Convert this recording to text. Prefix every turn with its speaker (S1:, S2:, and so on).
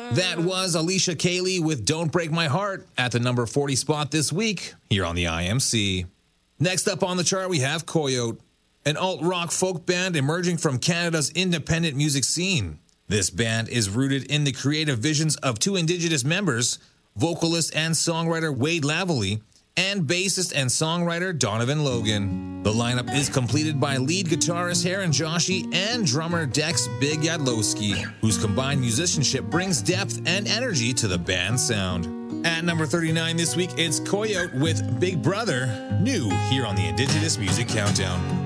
S1: That was Alicia Cayley with Don't Break My Heart at the number 40 spot this week here on the IMC. Next up on the chart, we have Coyote, an alt-rock folk band emerging from Canada's independent music scene. This band is rooted in the creative visions of two Indigenous members, vocalist and songwriter Wade Lavallee, and bassist and songwriter Donovan Logan. The lineup is completed by lead guitarist Heron Joshi and drummer Dex Big Yadlowski, whose combined musicianship brings depth and energy to the band's sound. At number 39 this week, it's Coyote with Big Brother, new here on the Indigenous Music Countdown.